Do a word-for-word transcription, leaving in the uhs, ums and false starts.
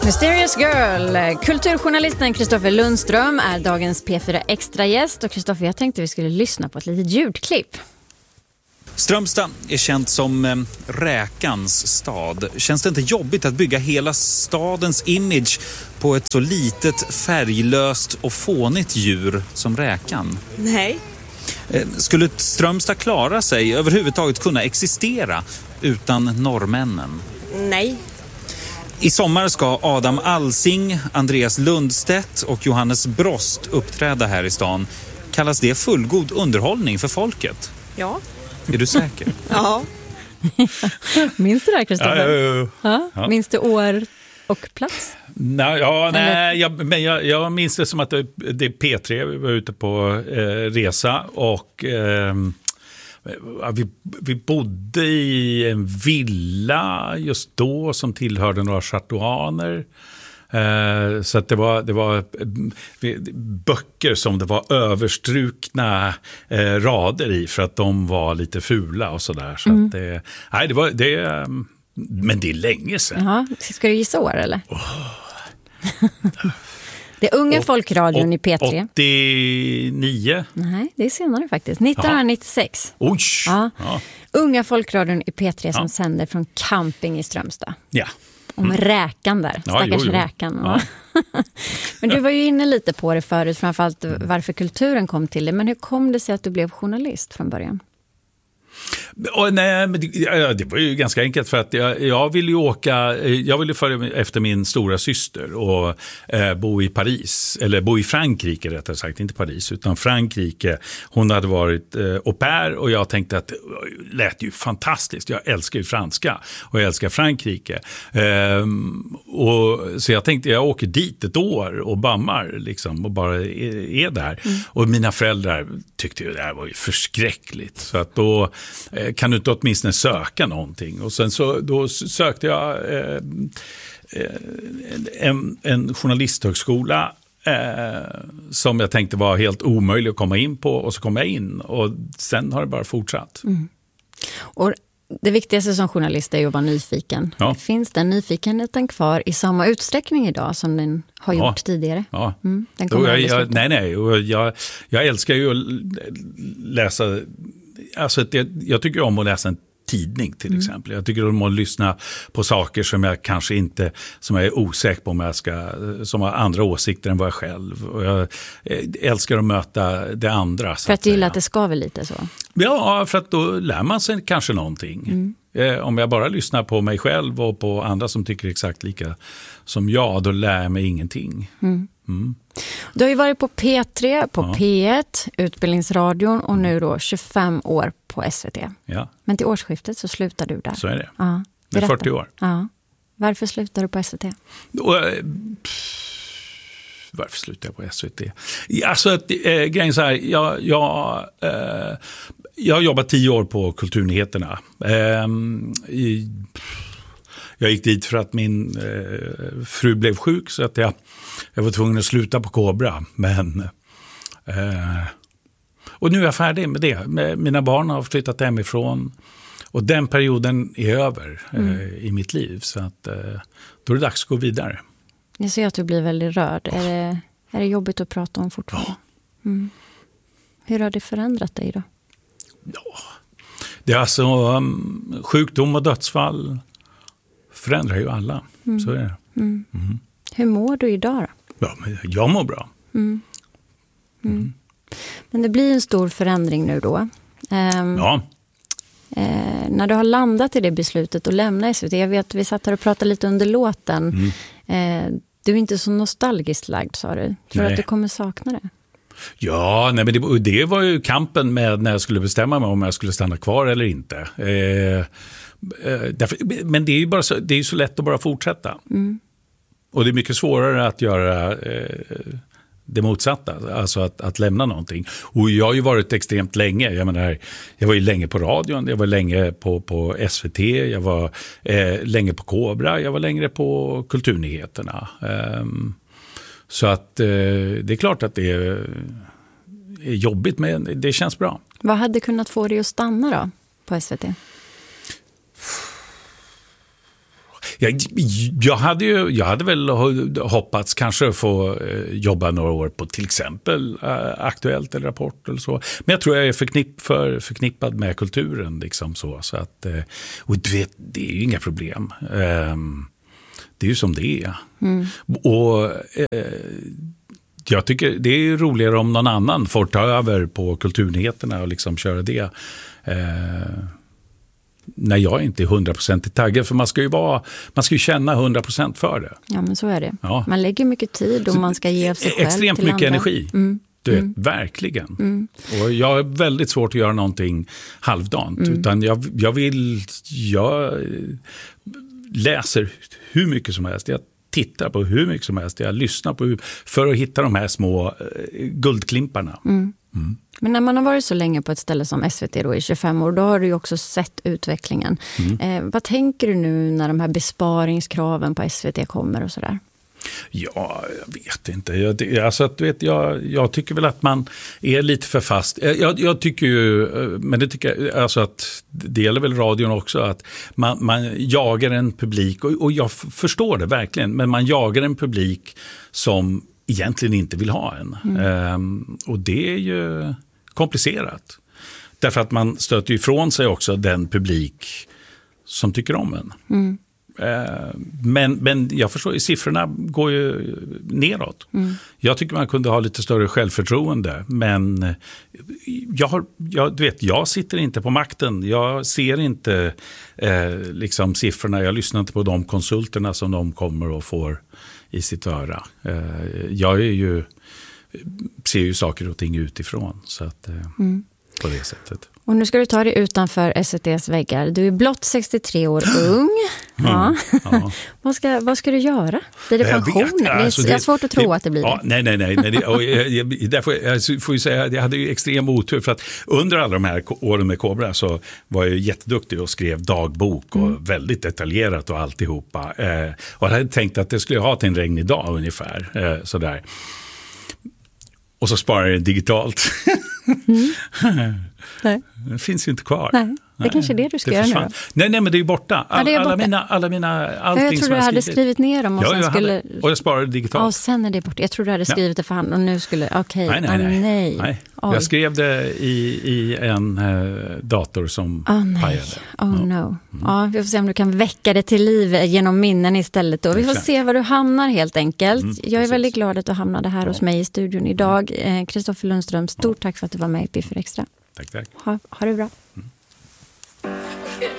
Mysterious Girl. Kulturjournalisten Kristoffer Lundström är dagens P fyra Extra-gäst. Och Kristoffer, jag tänkte vi skulle lyssna på ett litet ljudklipp. Strömstad är känt som eh, räkans stad. Känns det inte jobbigt att bygga hela stadens image på ett så litet, färglöst och fånigt djur som räkan? Nej. Eh, skulle Strömstad klara sig, överhuvudtaget kunna existera utan norrmännen? Nej. I sommar ska Adam Alsing, Andreas Lundstedt och Johannes Brost uppträda här i stan. Kallas det fullgod underhållning för folket? Ja. Är du säker? Ja. Minns du det här, Kristoffer? Ja, ja, ja. Ja. Minns du år och plats? Nej, ja, nej jag, men jag, jag minns det som att det, det är P tre, vi var ute på eh, resa och eh, vi, vi bodde i en villa just då som tillhörde några chartuaner. Eh, så att det var, det var eh, böcker som det var överstrukna eh, rader i för att de var lite fula och sådär. Så mm. att det, nej, det var det, men det är länge sedan. Jaha, ska du gissa år eller? Oh. Det är unga folkradion i P tre. åttionio? Nej, det är senare faktiskt. nittonhundranittiosex. Jaha. Oj! Ja. Ja. Unga folkradion i P tre som Ja. sänder från camping i Strömstad. Ja. Om räkan där, Ja, stackars jo, jo. räkan. Ja. Men du var ju inne lite på det förut, framförallt varför kulturen kom till det. Men hur kom det sig att du blev journalist från början? Och nej, men det, ja, det var ju ganska enkelt för att jag, jag ville ju åka, jag ville följa efter min stora syster och eh, bo i Paris, eller bo i Frankrike rättare sagt, inte Paris utan Frankrike. Hon hade varit eh, au pair och jag tänkte att det lät ju fantastiskt, jag älskar ju franska och jag älskar Frankrike. Eh, och, så jag tänkte jag åker dit ett år och bammar liksom och bara är, är där. Mm. Och mina föräldrar tyckte ju det här var ju förskräckligt så att då kan du inte åtminstone söka någonting. Och sen så då sökte jag eh, en, en journalisthögskola eh, som jag tänkte var helt omöjlig att komma in på och så kom jag in och sen har det bara fortsatt. Mm. Och det viktigaste som journalist är ju att vara nyfiken. Ja. Finns den nyfikenheten kvar i samma utsträckning idag som den har gjort ja. tidigare? Ja. Mm, den Då kommer jag, aldrig jag, sluta. nej, nej. Och jag, jag älskar ju att läsa. Alltså, det, jag tycker om att läsa en tidning till mm. exempel. Jag tycker om att lyssna på saker som jag kanske inte, som jag är osäker på om jag ska, som har andra åsikter än vad jag själv. Och jag älskar att möta det andra. För att, att gilla att det skaver lite så? Ja, för att då lär man sig kanske någonting. Mm. Eh, om jag bara lyssnar på mig själv och på andra som tycker exakt lika som jag, då lär jag mig ingenting. Mm. Mm. Du har ju varit på P tre, på ja. P ett, Utbildningsradion och nu då tjugofem år på S V T. Ja. Men till årsskiftet så slutar du där. Så är det. Ja. Det är fyrtio år. Ja. Varför slutar du på S V T? Och, pff, varför slutar jag på S V T? Alltså, äh, grejen så här, jag, jag, äh, jag har jobbat tio år på Kulturnyheterna. Äh, i, jag gick dit för att min äh, fru blev sjuk så att jag Jag var tvungen att sluta på Kobra, men eh, och nu är jag färdig med det. Mina barn har flyttat hemifrån och den perioden är över mm. eh, i mitt liv. Så att, eh, då är det dags att gå vidare. Jag ser att du blir väldigt rörd. Är det, är det jobbigt att prata om fortfarande? Ja. Mm. Hur har det förändrat dig då? Ja, det är alltså um, sjukdom och dödsfall förändrar ju alla. Mm. Så är det. Mm. Mm. Hur mår du idag då? Ja, men jag mår bra. Mm. Mm. Mm. Men det blir en stor förändring nu då. Um, ja. Eh, när du har landat i det beslutet och lämna S V T. Jag vet att vi satt här och pratade lite under låten. Mm. Eh, du är inte så nostalgiskt lagd, sa du. Tror du att du kommer sakna det? Ja, nej, men det, det var ju kampen med när jag skulle bestämma mig om jag skulle stanna kvar eller inte. Eh, eh, därför, men det är ju bara så, det är så lätt att bara fortsätta. Mm. Och det är mycket svårare att göra eh, det motsatta, alltså att, att lämna någonting. Och jag har ju varit extremt länge, jag menar, jag var ju länge på radion, jag var länge på, på S V T, jag var eh, länge på Kobra, jag var längre på Kulturnyheterna. Um, så att eh, det är klart att det är, är jobbigt, men det känns bra. Vad hade kunnat få dig att stanna då på S V T? Jag, jag, hade ju, jag hade väl hoppats kanske få eh, jobba några år på till exempel eh, Aktuellt eller Rapport eller så. Men jag tror jag är förknipp, för, förknippad med kulturen. Liksom så, så att, eh, och du vet, det är ju inga problem. Eh, det är ju som det är. Mm. Och eh, jag tycker det är roligare om någon annan får ta över på kulturnyheterna och liksom köra det. Eh, när jag inte är hundra procent i taggen. För man ska ju vara, man ska ju känna hundra procent för det. Ja, men så är det. Ja. Man lägger mycket tid och man ska ge av sig själv extremt till mycket andra. energi. Mm. Du vet, mm. verkligen. Mm. Och jag har väldigt svårt att göra någonting halvdant. Mm. Utan jag, jag vill, jag läser hur mycket som helst. Jag tittar på hur mycket som helst. Jag lyssnar på hur, för att hitta de här små eh, guldklimparna. Mm. Mm. Men när man har varit så länge på ett ställe som S V T då i tjugofem år, då har du ju också sett utvecklingen. Mm. Eh, vad tänker du nu när de här besparingskraven på S V T kommer och sådär? Ja, jag vet inte. Jag, alltså, du vet, jag, jag tycker väl att man är lite för fast. Jag, jag tycker ju, men det tycker jag, alltså att det gäller väl radion också, att man, man jagar en publik, och, och jag förstår det verkligen, men man jagar en publik som egentligen inte vill ha en. Mm. Ehm, och det är ju komplicerat. Därför att man stöter ifrån sig också den publik som tycker om en. Mm. Men, men jag förstår, siffrorna går ju neråt. Mm. Jag tycker man kunde ha lite större självförtroende. Men jag, har, jag, du vet, jag sitter inte på makten. Jag ser inte eh, liksom siffrorna. Jag lyssnar inte på de konsulterna som de kommer och får i sitt öra. Eh, jag är ju, ser ju saker och ting utifrån. Så att, eh, mm. på det sättet. Och nu ska du ta dig utanför S V T:s väggar. Du är blott sextiotre år ung. Ja. Mm, ja. vad, ska, vad ska du göra? Blir det pension? Det är, alltså, det, jag har svårt att tro det, att det blir ja, det. Nej, nej, nej. nej det, och jag, jag, därför, jag får ju säga att jag hade ju extrem otur. För att under alla de här åren med Kobra så var jag jätteduktig och skrev dagbok. Och mm. väldigt detaljerat och alltihopa. Eh, och jag hade tänkt att det skulle jag ha till en regnig dag ungefär. Eh, sådär. Och så sparar jag digitalt. Mm. Nej. Det finns ju inte kvar. Nej, det nej, kanske är det du ska det göra nu. Nej, nej, men det är ju borta. All, ja, är borta. Alla mina, alla mina, allting jag tror du jag hade skrivit ner dem och ja, sen jag skulle... Hade, och jag sparade digitalt. Och sen är det borta. Jag tror du hade skrivit ja. det för hand och nu skulle... Okej, okay. nej, nej, nej. Ah, nej. nej. Jag skrev det i, i en uh, dator som oh, nej. pajade. Oh ja. no. Mm. Ja, vi får se om du kan väcka det till liv genom minnen istället då. Vi får se var du hamnar helt enkelt. Mm, jag är precis. väldigt glad att du hamnade här ja. hos mig i studion idag. Kristoffer Lundström, stort ja. tack för att du var med i Piffer Extra. Tack, tack. Ha, ha det bra. Mm.